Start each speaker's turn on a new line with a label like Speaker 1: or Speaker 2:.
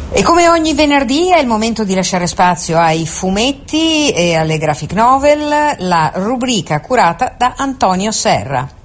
Speaker 1: E come ogni venerdì è il momento di lasciare spazio ai fumetti e alle graphic novel, la rubrica curata da Antonio Serra.